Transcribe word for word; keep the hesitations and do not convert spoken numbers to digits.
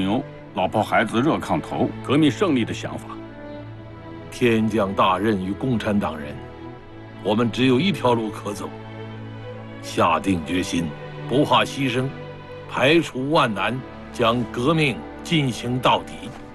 有老婆孩子热炕头、革命胜利的想法。 天降大任于共产党人，我们只有一条路可走。下定决心，不怕牺牲，排除万难，将革命进行到底。